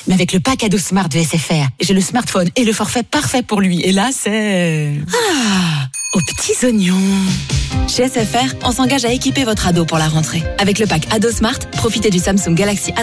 Mais avec le pack ado Smart de SFR, j'ai le smartphone et le forfait parfait pour lui. Et là, c'est... aux petits oignons. Chez SFR, on s'engage à équiper votre ado pour la rentrée. Avec le pack ado Smart, profitez du Samsung Galaxy